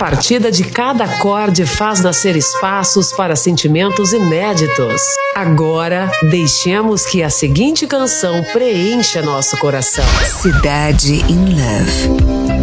partida de cada acorde faz nascer espaços para sentimentos inéditos. Agora, deixemos que a seguinte canção preencha nosso coração. Cidade in Love.